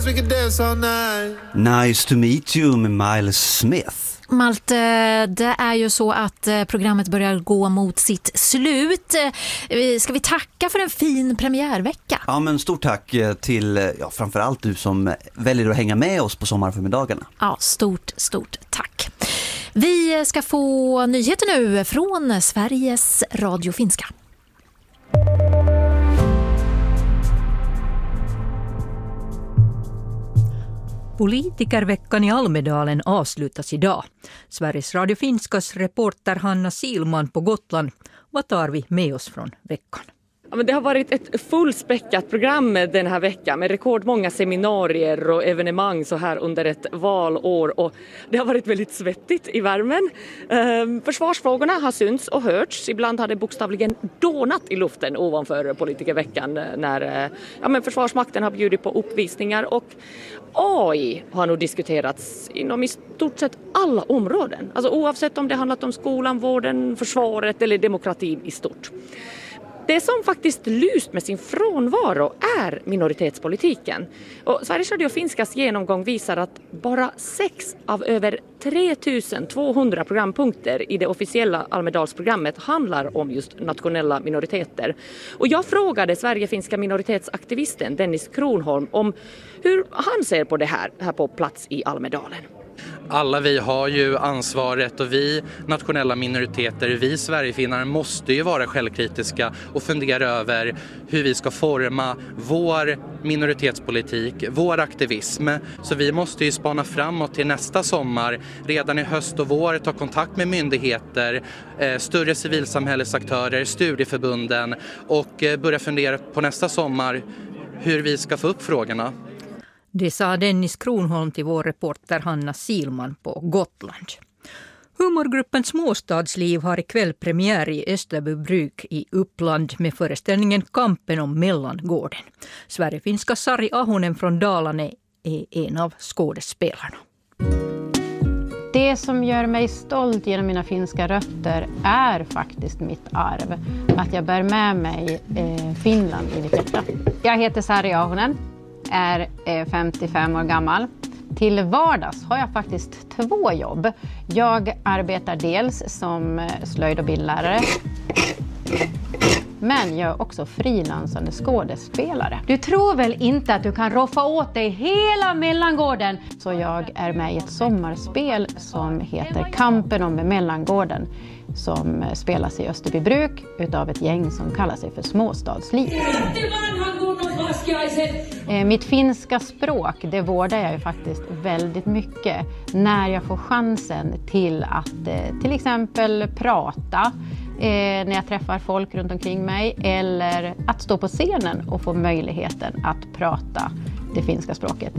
Nice to meet you med Miles Smith. Malte, det är ju så att programmet börjar gå mot sitt slut. Ska vi tacka för en fin premiärvecka? Ja, men stort tack till framförallt du som väljer att hänga med oss på sommarförmiddagarna. Ja, stort tack. Vi ska få nyheter nu från Sveriges Radio Finska. Politikerveckan i Almedalen avslutas idag. Sveriges Radio Finskas reporter Hanna Silman på Gotland. Vad tar vi med oss från veckan? Ja, men det har varit ett fullspäckat program den här veckan med rekordmånga seminarier och evenemang så här under ett valår, och det har varit väldigt svettigt i värmen. Försvarsfrågorna har synts och hörts. Ibland har det bokstavligen dånat i luften ovanför politikerveckan när Försvarsmakten har bjudit på uppvisningar, och AI har nog diskuterats inom i stort sett alla områden. Alltså oavsett om det handlat om skolan, vården, försvaret eller demokratin i stort. Det som faktiskt lyst med sin frånvaro är minoritetspolitiken. Och Sveriges Radio Finskas genomgång visar att bara 6 av över 3200 programpunkter i det officiella Almedalsprogrammet handlar om just nationella minoriteter. Och jag frågade Sverige-finska minoritetsaktivisten Dennis Kronholm om hur han ser på det här på plats i Almedalen. Alla vi har ju ansvaret, och vi nationella minoriteter, vi Sverigefinnar måste ju vara självkritiska och fundera över hur vi ska forma vår minoritetspolitik, vår aktivism. Så vi måste ju spana framåt till nästa sommar, redan i höst och vår, ta kontakt med myndigheter, större civilsamhällesaktörer, studieförbunden och börja fundera på nästa sommar hur vi ska få upp frågorna. Det sa Dennis Kronholm till vår reporter Hanna Silman på Gotland. Humorgruppen Småstadsliv har ikväll premiär i Österbybruk i Uppland med föreställningen Kampen om Mellangården. Sverigefinska Sari Ahonen från Dalarna är en av skådespelarna. Det som gör mig stolt genom mina finska rötter är faktiskt mitt arv. Att jag bär med mig Finland i mitt hjärta. Jag heter Sari Ahonen. Är 55 år gammal. Till vardags har jag faktiskt 2 jobb. Jag arbetar dels som slöjd- och bildlärare. Men jag är också frilansande skådespelare. Du tror väl inte att du kan roffa åt dig hela Mellangården? Så jag är med i ett sommarspel som heter Kampen om Mellangården. Som spelas i Österbybruk utav ett gäng som kallar sig för Småstadsliv. Mitt finska språk, det vårdar jag ju faktiskt väldigt mycket när jag får chansen till att till exempel prata när jag träffar folk runt omkring mig, eller att stå på scenen och få möjligheten att prata det finska språket.